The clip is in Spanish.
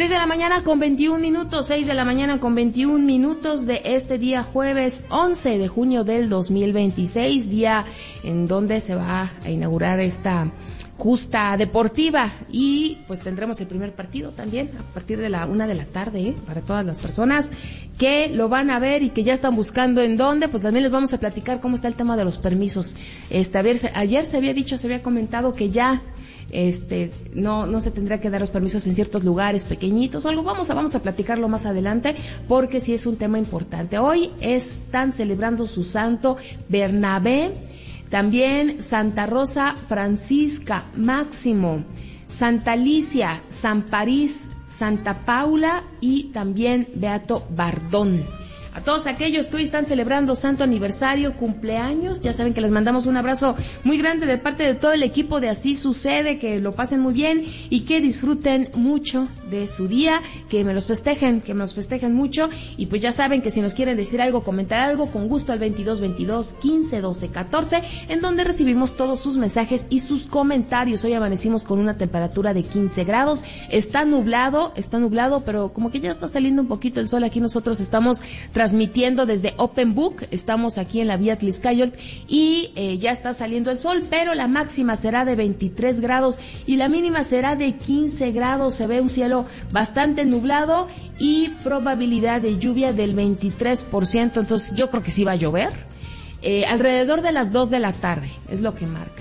6 de la mañana con 21 minutos, 6 de la mañana con 21 minutos de este día jueves 11 de junio del 2026, día en donde se va a inaugurar esta justa deportiva y pues tendremos el primer partido también a partir de la 1 de la tarde, para todas las personas que lo van a ver y que ya están buscando en dónde, pues también les vamos a platicar cómo está el tema de los permisos. Ayer se había comentado que ya no se tendrá que dar los permisos en ciertos lugares pequeñitos o algo. Vamos a platicarlo más adelante porque sí es un tema importante. Hoy están celebrando su santo Bernabé, también Santa Rosa Francisca Máximo, Santa Alicia, San París, Santa Paula y también Beato Bardón. A todos aquellos que hoy están celebrando santo aniversario, cumpleaños, ya saben que les mandamos un abrazo muy grande de parte de todo el equipo de Así Sucede, que lo pasen muy bien y que disfruten mucho de su día, que me los festejen mucho, y pues ya saben que si nos quieren decir algo, comentar algo, con gusto al 2222-1512-14, en donde recibimos todos sus mensajes y sus comentarios. Hoy amanecimos con una temperatura de 15 grados, está nublado, pero como que ya está saliendo un poquito el sol. Aquí nosotros estamos transmitiendo desde Open Book, estamos aquí en la vía Tliscayol y ya está saliendo el sol, pero la máxima será de 23 grados y la mínima será de 15 grados. Se ve un cielo bastante nublado y probabilidad de lluvia del 23%, entonces yo creo que sí va a llover alrededor de las 2 de la tarde, es lo que marca.